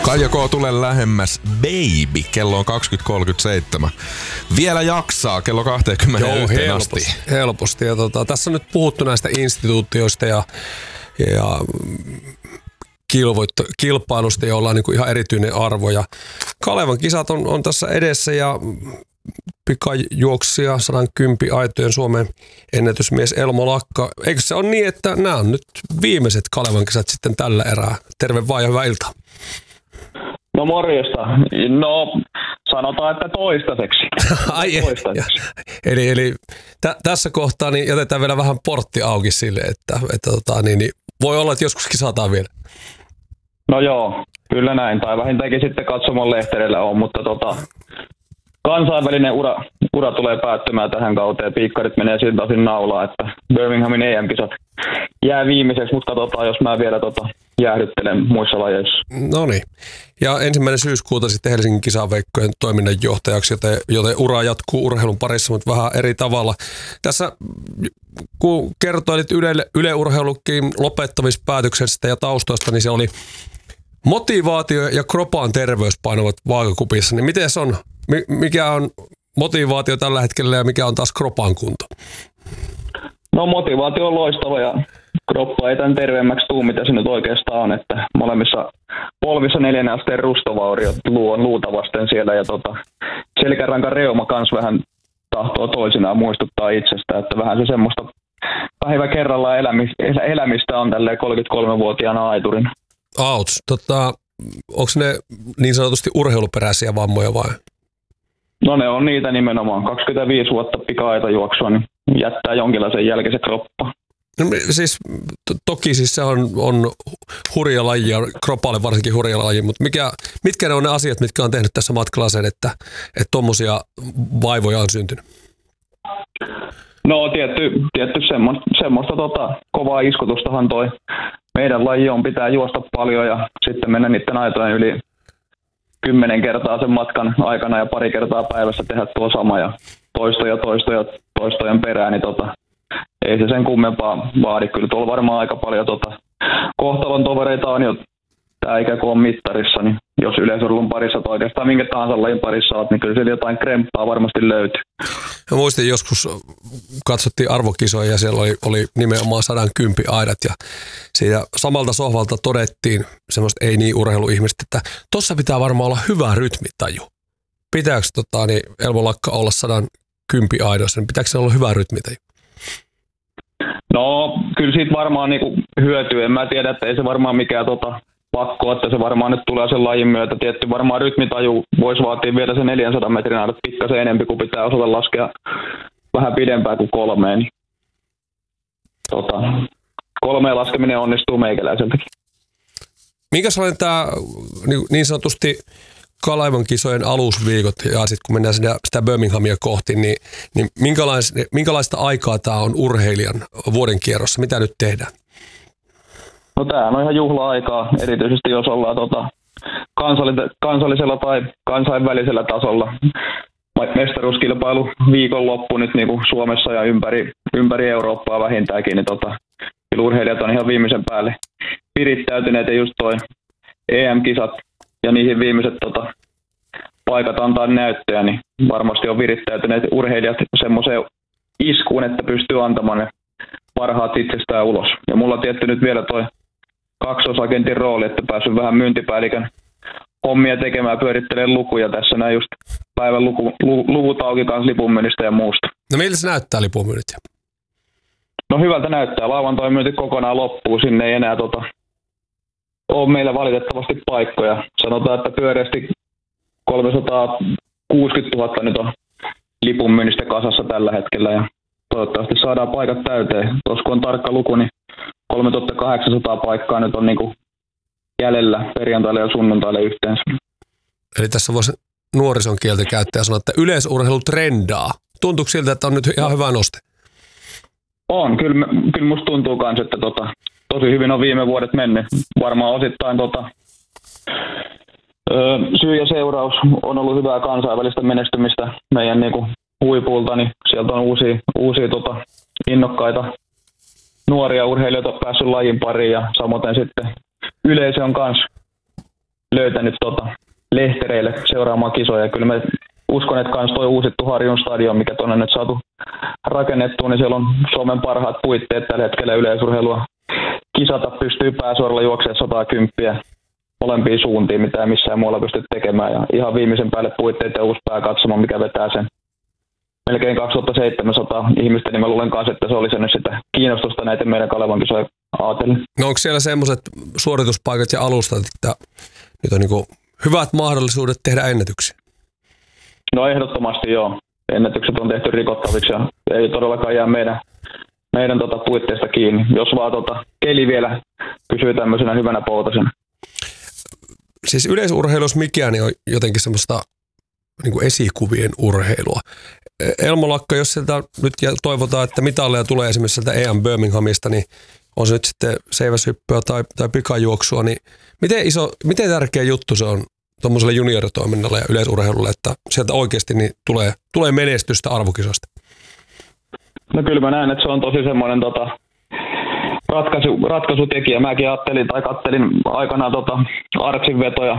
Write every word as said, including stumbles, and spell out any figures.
Kaija K. tule lähemmäs, baby, kello on kaksikymmentä kolmekymmentäseitsemän. Vielä jaksaa kello kaksikymmentäyksi Joo, asti. helposti. helposti. Ja tota, tässä on nyt puhuttu näistä instituutioista ja, ja kilvoitto, kilpailusta, joilla on niin kuin ihan erityinen arvo. Ja Kalevan kisat on, on tässä edessä ja pikajuoksija sata kymmenen aitojen Suomen ennätysmies Elmo Lakka. Eikö se ole niin, että nämä on nyt viimeiset Kalevan kisat sitten tällä erää? Terve vaan ja hyvää iltaa. No morjesta. No sanotaan, että toistaiseksi. Ai, toistaiseksi. Eli, eli tä, tässä kohtaa niin jätetään vielä vähän portti auki sille, että, että tota, niin, niin, voi olla, että joskus kisataan vielä. No joo, kyllä näin. Tai vähintäänkin sitten katsomon lehtereillä on, mutta tota, kansainvälinen ura, ura tulee päättymään tähän kauteen. Piikkarit menee siltä osin naulaa, että Birminghamin E M-kisat jää viimeiseksi, mutta katsotaan, jos mä vielä tota, jäähdyttelen muissa lajeissa. No niin. Ja ensimmäinen syyskuuta sitten Helsingin kisaveikkojen toiminnanjohtajaksi, joten, joten ura jatkuu urheilun parissa, mutta vähän eri tavalla. Tässä kun kertoilit Yle, Yle Urheilukin lopettamispäätöksestä ja taustoista, niin se oli motivaatio ja kropan terveys painavat vaakakupissa. Niin miten se on? Mikä on motivaatio tällä hetkellä ja mikä on taas kropan kunto? No motivaatio on loistava ja kroppa ei tämän terveemmäksi tuu, mitä se nyt oikeastaan on, että molemmissa polvissa neljännen asteen rustovauriot luu on luuta vasten siellä ja tota, selkärankan reuma kans vähän tahtoo toisinaan muistuttaa itsestä, että vähän se semmoista päivä kerrallaan elämistä, elämistä on tälleen kolmekymmentäkolmevuotiaana aiturina. Auts, tota, onko ne niin sanotusti urheiluperäisiä vammoja vai? No ne on niitä nimenomaan. kaksikymmentäviisi vuotta pika-aita juoksua, niin jättää jonkinlaisen jälkeen kroppa. No, siis to, toki siis se on, on hurja laji ja kropalle varsinkin hurja laji, mutta mikä, mitkä ne on ne asiat, mitkä on tehnyt tässä matkalla sen, että että tommosia vaivoja on syntynyt? No tietty, tietty semmoista, semmoista tota, kovaa iskutustahan toi meidän laji on, pitää juosta paljon ja sitten mennä niiden aitojen yli kymmenen kertaa sen matkan aikana ja pari kertaa päivässä tehdä tuo sama ja toistoja, toistoja, toistojen perään, niin tota, ei se sen kummempaa vaadi. Kyllä tuolla varmaan aika paljon tota, kohtalon tovereita on jo tää ikään kuin on mittarissa, niin jos yleisurheilun parissa tai oikeastaan minkä tahansa lajin parissa olet, niin kyllä siellä jotain kremppaa varmasti löytyy. Mä muistin joskus katsottiin arvokisoja ja siellä oli, oli nimenomaan sata kymmenen aidat ja siitä samalta sohvalta todettiin semmoista ei niin urheiluihmistä, että tossa pitää varmaan olla hyvä rytmitaju. Pitääkö tota, niin Elmo Lakka olla sata kymmenen aidoissa, niin pitääkö se olla hyvä rytmitaju? No kyllä siitä varmaan niinku hyötyy. En mä tiedä, että ei se varmaan mikään tota pakko, että se varmaan nyt tulee sen lajin myötä. Tietty varmaan rytmitaju voisi vaatia vielä se neljänsadan metrin aidat pikkasen enemmän, kun pitää osata laskea vähän pidempään kuin kolmeen. Niin, tota, kolmeen laskeminen onnistuu meikäläiseltäkin. Minkä sellainen tämä niin sanotusti Kalevan kisojen alusviikot ja sitten kun mennään sitä, sitä Birminghamia kohti, niin, niin minkälaista, minkälaista aikaa tämä on urheilijan vuoden kierrossa? Mitä nyt tehdään? No tämähän on ihan juhla-aikaa, erityisesti jos ollaan tota, kansallisella tai kansainvälisellä tasolla. Mestaruuskilpailu viikonloppu nyt niin kuin Suomessa ja ympäri, ympäri Eurooppaa vähintäänkin, niin tota, urheilijat on ihan viimeisen päälle virittäytyneet ja just toi E M-kisat ja niihin viimeiset tota, paikat antaa näyttöjä, niin varmasti on virittäytyneet urheilijat semmoiseen iskuun, että pystyy antamaan ne parhaat itsestään ulos. Ja mulla on tietty nyt vielä toi kaksosagentin rooli, että päässyt vähän myyntipäällikön hommia tekemään, pyörittelee lukuja tässä näin just päivän luku, lu, luvut auki kanssa lipunmyynnistä ja muusta. No miltä se näyttää lipunmyynnit? No hyvältä näyttää. Lauantai myynti kokonaan loppuu. Sinne ei enää tota, ole meillä valitettavasti paikkoja. Sanotaan, että pyöreästi kolmesataakuusikymmentätuhatta nyt on lipunmyynnistä kasassa tällä hetkellä. Ja toivottavasti saadaan paikat täyteen. Tuossa kun on tarkka luku, niin kolmetuhattakahdeksansataa paikkaa nyt on niinku jäljellä perjantaille ja sunnuntaille yhteensä. Eli tässä voisi nuorison kieltä käyttää ja sanoa, että yleisurheilu trendaa. Tuntuuko siltä, että on nyt ihan hyvä noste? On, kyllä, kyllä musta tuntuu myös, että tota, tosi hyvin on viime vuodet mennyt. Varmaan osittain tota, ö, syy ja seuraus on ollut hyvää kansainvälistä menestymistä meidän niinku, huipulta, niin sieltä on uusia, uusia tota, innokkaita nuoria urheilijoita päässyt lajin pariin ja samoin sitten yleisö on myös löytänyt tota, lehtereille seuraamaan kisoja. Kyllä me uskon, että kans toi uusittu Harjun stadion, mikä tuonne nyt saatu rakennettua, niin siellä on Suomen parhaat puitteet tällä hetkellä yleisurheilua. Kisata pystyy pääsuoralla juoksemaan sata kymmenen molempiin suuntiin, mitä ei missään muualla pysty tekemään. Ja ihan viimeisen päälle puitteet ja uusi pääkatsomo, mikä vetää sen melkein kaksituhattaseitsemänsataa ihmistä, niin mä luulen kanssa, että se oli sen sitä kiinnostusta näitä meidän Kalevan kisoja ajatellen. No onko siellä semmoiset suorituspaikat ja alustat, että nyt on niin hyvät mahdollisuudet tehdä ennätyksiä? No ehdottomasti joo. Ennätykset on tehty rikottaviksi ja ei todellakaan jää meidän, meidän tota puitteista kiinni, jos vaan tota keli vielä pysyy tämmöisenä hyvänä poutasena. Siis yleisurheilussa mikään niin on jotenkin semmoista niin kuin esikuvien urheilua. Elmo Lakka, jos sieltä nyt toivotaan, että mitalleja tulee esimerkiksi sieltä E M Birminghamista, niin on se nyt sitten seiväshyppyä tai, tai pikajuoksua, niin miten iso, miten tärkeä juttu se on tuommoiselle junioritoiminnalle ja yleisurheilulle, että sieltä oikeasti niin tulee, tulee menestystä arvokisoista? No kyllä mä näen, että se on tosi semmoinen tota, ratkaisu, ratkaisutekijä. Mäkin ajattelin tai kattelin aikanaan tota Artsin vetoja